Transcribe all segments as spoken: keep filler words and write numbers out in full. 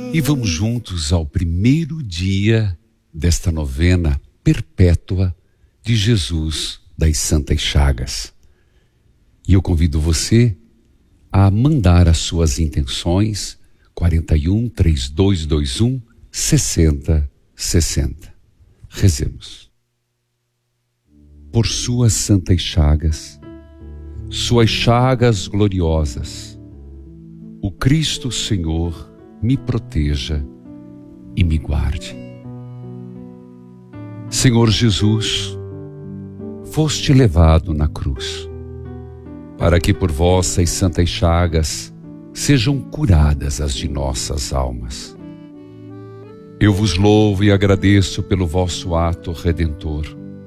E vamos juntos ao primeiro dia desta novena perpétua de Jesus das Santas Chagas. E eu convido você a mandar as suas intenções quarenta e um, trinta e dois, vinte e um, sessenta, sessenta. Rezemos. Por suas santas chagas, suas chagas gloriosas, o Cristo Senhor me proteja e me guarde. Senhor Jesus, foste levado na cruz, para que por vossas santas chagas sejam curadas as de nossas almas. Eu vos louvo e agradeço pelo vosso ato redentor.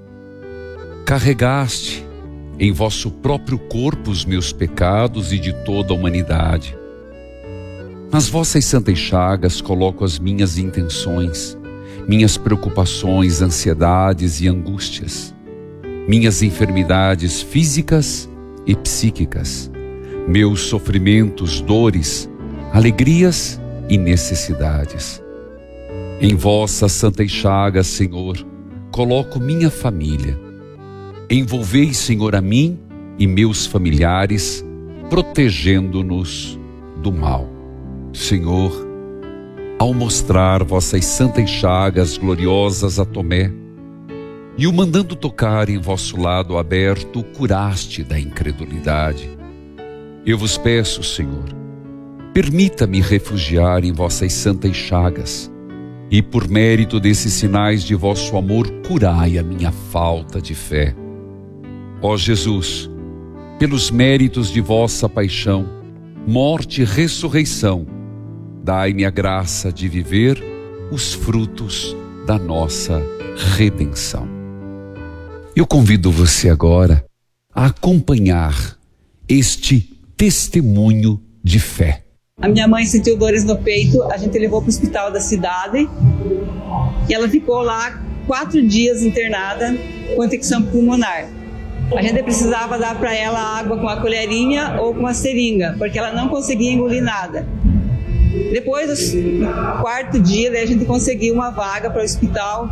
Carregaste em vosso próprio corpo os meus pecados e de toda a humanidade. Nas vossas santas chagas coloco as minhas intenções, minhas preocupações, ansiedades e angústias, minhas enfermidades físicas e psíquicas, meus sofrimentos, dores, alegrias e necessidades. Em vossas santas chagas, Senhor, coloco minha família. Envolvei, Senhor, a mim e meus familiares, protegendo-nos do mal. Senhor, ao mostrar vossas santas chagas gloriosas a Tomé, e o mandando tocar em vosso lado aberto, o curaste da incredulidade. Eu vos peço, Senhor, permita-me refugiar em vossas santas chagas, e por mérito desses sinais de vosso amor, curai a minha falta de fé. Ó Jesus, pelos méritos de vossa paixão, morte e ressurreição, dai-me a graça de viver os frutos da nossa redenção. Eu convido você agora a acompanhar este testemunho de fé. A minha mãe sentiu dores no peito, a gente levou para o hospital da cidade e ela ficou lá quatro dias internada com infecção pulmonar. A gente precisava dar para ela água com uma colherinha ou com uma seringa, porque ela não conseguia engolir nada. Depois, no quarto dia, daí a gente conseguiu uma vaga para o hospital,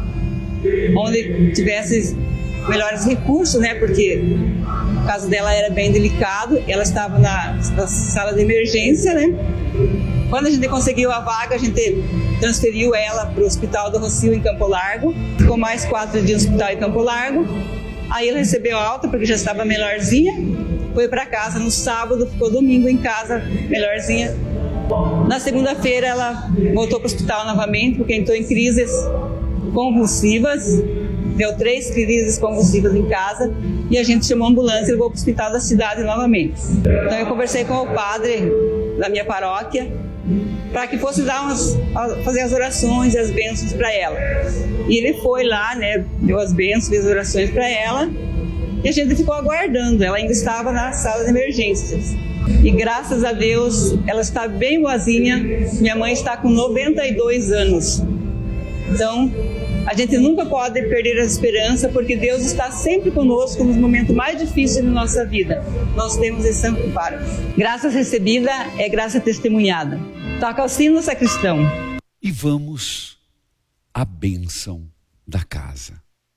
onde tivesse melhores recursos, né? Porque o caso dela era bem delicado, ela estava na, na sala de emergência, né? Quando a gente conseguiu a vaga, a gente transferiu ela para o Hospital do Rocio em Campo Largo, ficou mais quatro dias no hospital em Campo Largo. Aí ela recebeu alta porque já estava melhorzinha, foi para casa no sábado, ficou domingo em casa, melhorzinha. Na segunda-feira ela voltou para o hospital novamente porque entrou em crises convulsivas, deu três crises convulsivas em casa e a gente chamou a ambulância e levou para o hospital da cidade novamente. Então eu conversei com o padre da minha paróquia para que fosse dar umas, fazer as orações e as bênçãos para ela. E ele foi lá, né, deu as bênçãos, fez as orações para ela e a gente ficou aguardando. Ela ainda estava na sala de emergências. E graças a Deus, ela está bem boazinha. Minha mãe está com noventa e dois anos. Então, a gente nunca pode perder a esperança, porque Deus está sempre conosco nos momentos mais difíceis da nossa vida. Nós temos esse amparo. Graça recebida é graça testemunhada. Toca o sino, sacristão. E vamos à bênção da casa.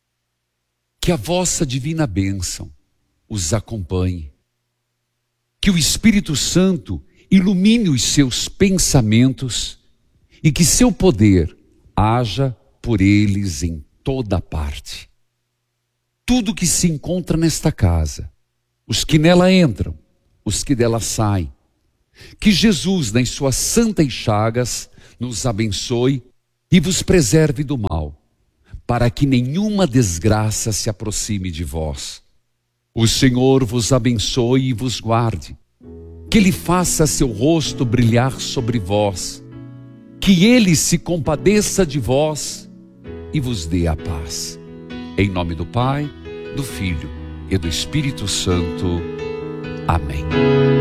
Que a vossa divina bênção os acompanhe. Que o Espírito Santo ilumine os seus pensamentos e que seu poder haja por eles em toda parte. Tudo que se encontra nesta casa, os que nela entram, os que dela saem, que Jesus, nas suas santas chagas, nos abençoe e vos preserve do mal, para que nenhuma desgraça se aproxime de vós. O Senhor vos abençoe e vos guarde, que Ele faça seu rosto brilhar sobre vós, que Ele se compadeça de vós e vos dê a paz. Em nome do Pai, do Filho e do Espírito Santo. Amém.